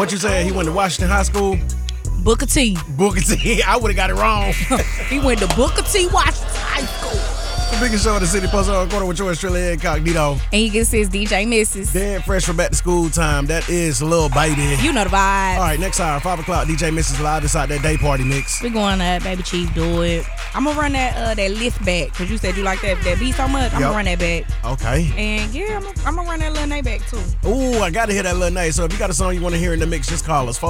What you said? He went to Washington High School? Booker T. Booker T. I would have got it wrong. He went to Booker T. Washington High School. The biggest show in the city, Post on the Corner with yours truly, Incognito. And he gets his DJ Misses. Dead fresh from back to school time. That is Lil Baby. You know the vibe. All right, next hour, 5 o'clock, DJ Misses live inside that day party mix. We going to Baby Chief, do it. I'm going to run that lift back, because you said you like that beat so much. I'm going to run that back. Okay. And yeah, I'm going to run that Lil Nay back too. Ooh, I got to hear that Lil Nay. So if you got a song you want to hear in the mix, just call us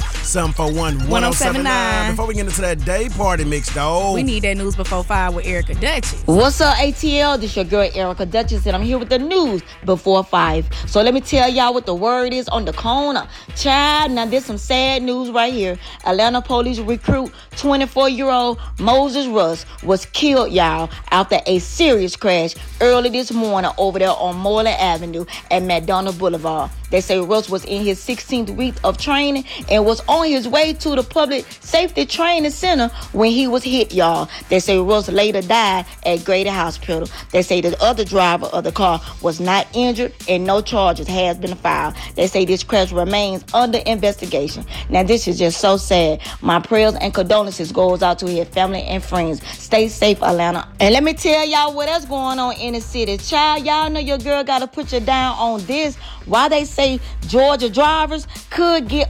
404-741-1079. Before we get into that day party mix, though. We need that news before 5 with Erica Duchess. What's up, ATL? This your girl Erica Duchess, and I'm here with the news before 5. So let me tell y'all what the word is on the corner. Child, now there's some sad news right here. Atlanta police recruit 24-year-old Moses Russ was killed, y'all, after a serious crash early this morning over there on Moreland Avenue and McDonald Boulevard. They say Russ was in his 16th week of training and was on his way to the Public Safety Training Center when he was hit, y'all. They say Russ later died at Grady Hospital. They say the other driver of the car was not injured and no charges has been filed. They say this crash remains under investigation. Now, this is just so sad. My prayers and condolences goes out to his family and friends. Stay safe, Atlanta. And let me tell y'all what else going on in the city. Child, y'all know your girl got to put you down on this. Why they say Georgia drivers could get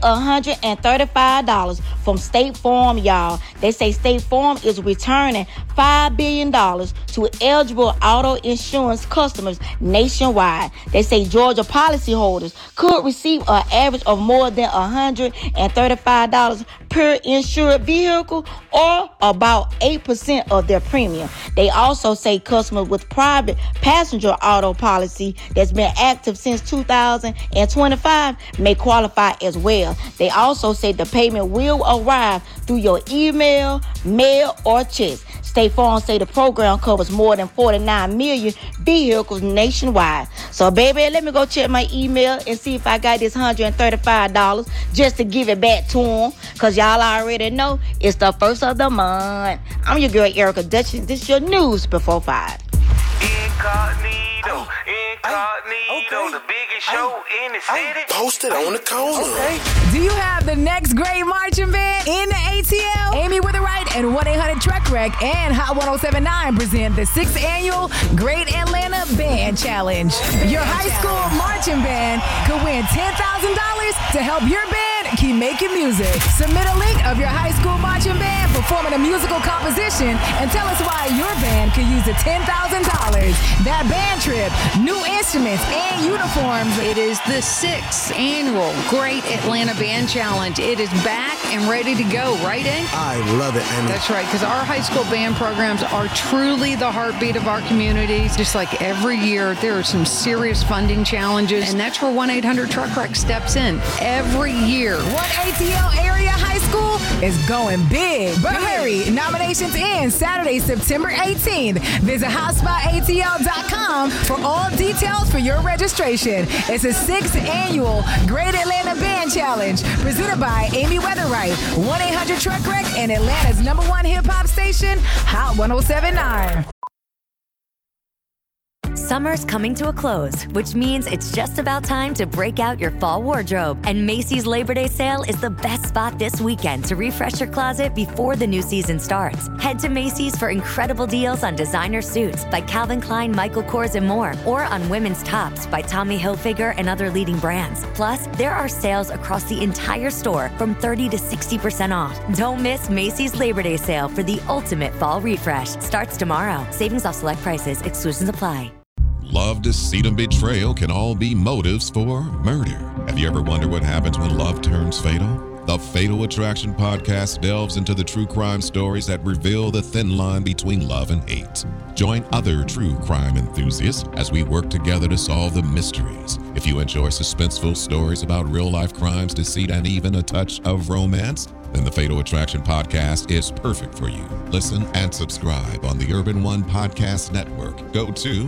$135 from State Farm, y'all. They say State Farm is returning $5 billion to eligible auto insurance customers nationwide. They say Georgia policyholders could receive an average of more than $135 per insured vehicle, or about 8% of their premium. They also say customers with private passenger auto policy that's been active since 2025 may qualify as well. They also say the payment will arrive through your email, mail, or check. State Farm say the program covers more than 49 million vehicles nationwide. So, baby, let me go check my email and see if I got this $135 just to give it back to them. Because y'all already know it's the first of the month. I'm your girl, Erica Duchess. This is your news before 5. Incognito, the biggest show in the city. Posted on the corner. Do you have the next great marching band in the ATL? Amy Witherite and 1-800-TRUCK-WRECK and Hot 1079 present the 6th annual Great Atlanta Band Challenge. Your high school marching band could win $10,000 to help your band keep making music. Submit a link of your high school marching band performing a musical composition and tell us why your band could use the $10,000. That band trip, new instruments, and uniforms. It is the 6th annual Great Atlanta Band Challenge. It is back and ready to go, right, Ink? I love it, Amy. That's right, because our high school band programs are truly the heartbeat of our communities. Just like every year, there are some serious funding challenges, and that's where 1-800-TRUCK-WRECK steps in every year. One ATL area high school is going big. But hurry, nominations end Saturday, September 18th. Visit HotspotATL.com for all details for your registration. It's a 6th annual Great Atlanta Band Challenge presented by Amy Witherite, 1-800-TRUCK-WRECK, and Atlanta's #1 hip-hop station, Hot 1079. Summer's coming to a close, which means it's just about time to break out your fall wardrobe. And Macy's Labor Day sale is the best spot this weekend to refresh your closet before the new season starts. Head to Macy's for incredible deals on designer suits by Calvin Klein, Michael Kors, and more, or on women's tops by Tommy Hilfiger and other leading brands. Plus, there are sales across the entire store from 30 to 60% off. Don't miss Macy's Labor Day sale for the ultimate fall refresh. Starts tomorrow. Savings off select prices. Exclusions apply. Love, deceit, and betrayal can all be motives for murder. Have you ever wondered what happens when love turns fatal? The Fatal Attraction podcast delves into the true crime stories that reveal the thin line between love and hate. Join other true crime enthusiasts as we work together to solve the mysteries. If you enjoy suspenseful stories about real-life crimes, deceit, and even a touch of romance, then the Fatal Attraction podcast is perfect for you. Listen and subscribe on the Urban One Podcast Network. Go to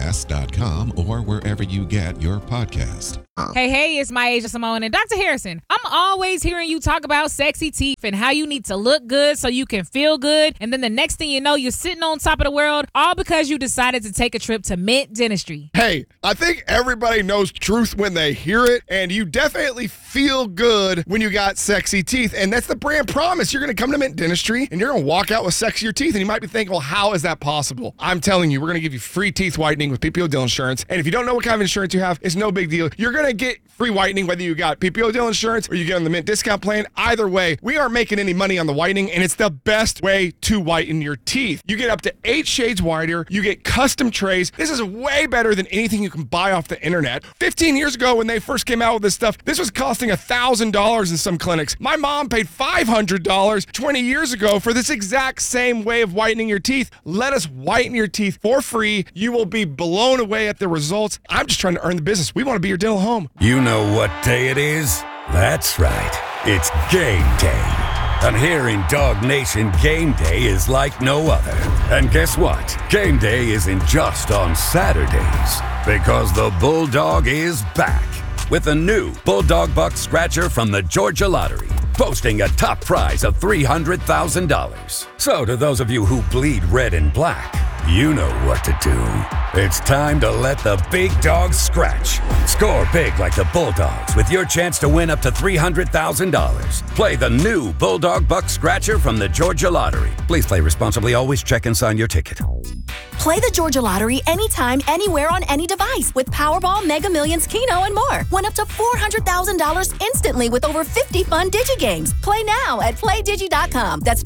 urbanonepodcast.com or wherever you get your podcast. Hey, it's my agent Simone and Dr. Harrison. I'm I'm always hearing you talk about sexy teeth and how you need to look good so you can feel good. And then the next thing you know, you're sitting on top of the world, all because you decided to take a trip to Mint Dentistry. Hey, I think everybody knows truth when they hear it, and you definitely feel good when you got sexy teeth. And that's the brand promise. You're going to come to Mint Dentistry, and you're going to walk out with sexier teeth. And you might be thinking, well, how is that possible? I'm telling you, we're going to give you free teeth whitening with PPO Dental Insurance. And if you don't know what kind of insurance you have, it's no big deal. You're going to get free whitening whether you got PPO Dental Insurance or you get on the Mint discount plan. Either way, we aren't making any money on the whitening, and it's the best way to whiten your teeth. You get up to 8 shades whiter. You get custom trays. This is way better than anything you can buy off the internet. 15 years ago when they first came out with this stuff, this was costing $1,000 in some clinics. My mom paid $500 20 years ago for this exact same way of whitening your teeth. Let us whiten your teeth for free. You will be blown away at the results. I'm just trying to earn the business. We want to be your dental home. You know what day it is? That's right. It's game day. And here in Dog Nation, game day is like no other. And guess what? Game day isn't just on Saturdays, because the Bulldog is back with a new Bulldog Buck Scratcher from the Georgia Lottery, boasting a top prize of $300,000. So to those of you who bleed red and black, you know what to do. It's time to let the big dogs scratch. Score big like the Bulldogs with your chance to win up to $300,000. Play the new Bulldog Buck Scratcher from the Georgia Lottery. Please play responsibly. Always check and sign your ticket. Play the Georgia Lottery anytime, anywhere on any device with Powerball, Mega Millions, Keno, and more. Win up to $400,000 instantly with over 50 fun DigiGames. Play now at PlayDigi.com. That's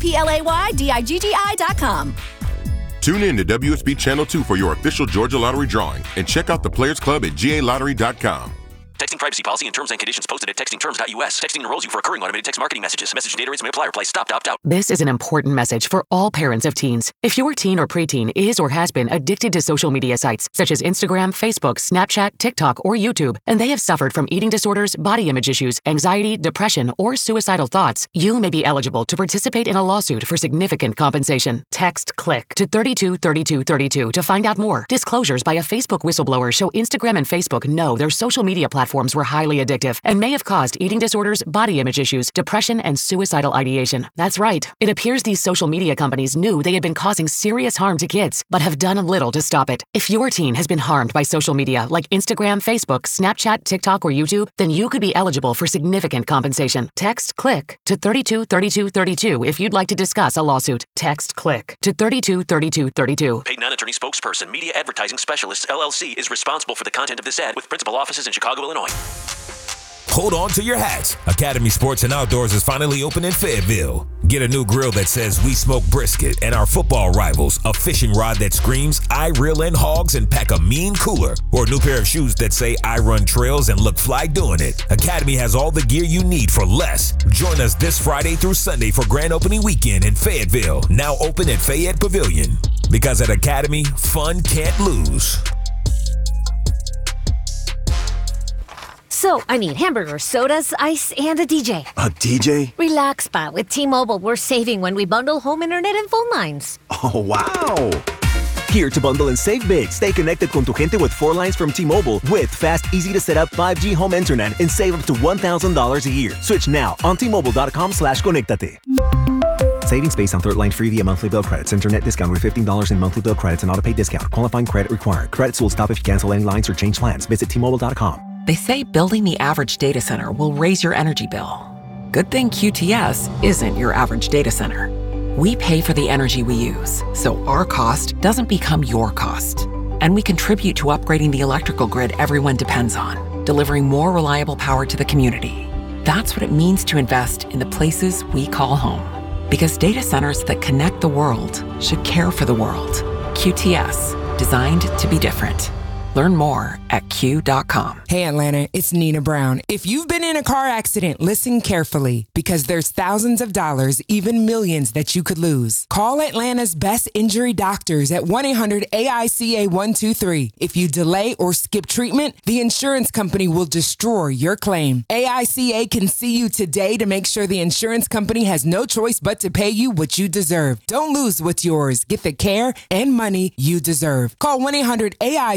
PlayDigi.com. Tune in to WSB Channel 2 for your official Georgia Lottery drawing and check out the Players Club at GALottery.com. Texting privacy policy and terms and conditions posted at textingterms.us. Texting enrolls you for recurring automated text marketing messages. Message and data rates may apply. Reply stop to opt out. This is an important message for all parents of teens. If your teen or preteen is or has been addicted to social media sites such as Instagram, Facebook, Snapchat, TikTok, or YouTube, and they have suffered from eating disorders, body image issues, anxiety, depression, or suicidal thoughts, you may be eligible to participate in a lawsuit for significant compensation. Text CLICK to 323232 to find out more. Disclosures by a Facebook whistleblower show Instagram and Facebook know their social media platforms were highly addictive and may have caused eating disorders, body image issues, depression, and suicidal ideation. That's right. It appears these social media companies knew they had been causing serious harm to kids, but have done little to stop it. If your teen has been harmed by social media like Instagram, Facebook, Snapchat, TikTok, or YouTube, then you could be eligible for significant compensation. Text CLICK to 323232 if you'd like to discuss a lawsuit. Text CLICK to 323232. Paid non-attorney spokesperson, Media Advertising Specialists, LLC, is responsible for the content of this ad with principal offices in Chicago, Illinois. Hold on to your hats. Academy Sports and Outdoors is finally open in Fayetteville. Get a new grill that says "We Smoke Brisket" and our football rivals, a fishing rod that screams "I reel in hogs and pack a mean cooler," or a new pair of shoes that say "I run trails and look fly doing it." Academy has all the gear you need for less. Join us this Friday through Sunday for grand opening weekend in Fayetteville, now open at Fayette Pavilion. Because at Academy, fun can't lose. So, I need hamburgers, sodas, ice, and a DJ. A DJ? Relax, Pa. With T-Mobile, we're saving when we bundle home internet and phone lines. Oh, wow. Here to bundle and save big. Stay connected con tu gente with 4 lines from T-Mobile with fast, easy-to-set-up 5G home internet and save up to $1,000 a year. Switch now on T-Mobile.com/conectate. Savings based on third line free via monthly bill credits. Internet discount with $15 in monthly bill credits and auto-pay discount. Qualifying credit required. Credits will stop if you cancel any lines or change plans. Visit T-Mobile.com. They say building the average data center will raise your energy bill. Good thing QTS isn't your average data center. We pay for the energy we use, so our cost doesn't become your cost. And we contribute to upgrading the electrical grid everyone depends on, delivering more reliable power to the community. That's what it means to invest in the places we call home. Because data centers that connect the world should care for the world. QTS, designed to be different. Learn more at Q.com. Hey Atlanta, it's Nina Brown. If you've been in a car accident, listen carefully because there's thousands of dollars, even millions that you could lose. Call Atlanta's best injury doctors at 1-800-AICA-123. If you delay or skip treatment, the insurance company will destroy your claim. AICA can see you today to make sure the insurance company has no choice but to pay you what you deserve. Don't lose what's yours. Get the care and money you deserve. Call 1-800-AICA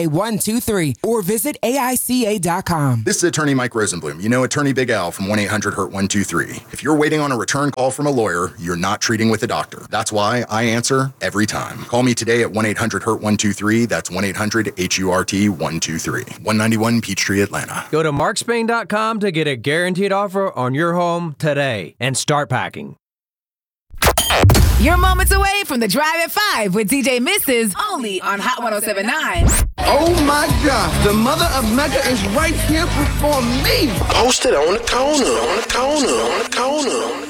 AICA123 or visit AICA.com. This is attorney Mike Rosenblum. You know attorney Big Al from 1-800-HURT-123. If you're waiting on a return call from a lawyer, you're not treating with a doctor. That's why I answer every time. Call me today at 1-800-HURT-123. That's 1-800-HURT-123. 191 Peachtree, Atlanta. Go to markspain.com to get a guaranteed offer on your home today and start packing. You're moments away from the Drive at 5 with DJ Misses, only on Hot 107.9. Oh my gosh, the mother of Mecca is right here before me. Posted on the corner, on the corner, on the corner.